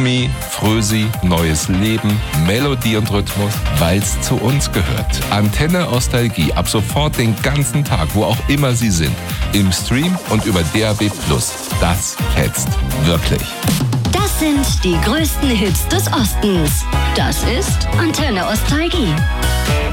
Me, Frösi, neues Leben, Melodie und Rhythmus, weil's zu uns gehört. Antenne Nostalgie, ab sofort den ganzen Tag, wo auch immer Sie sind. Im Stream und über DAB+. Das fetzt wirklich. Das sind die größten Hits des Ostens. Das ist Antenne Nostalgie.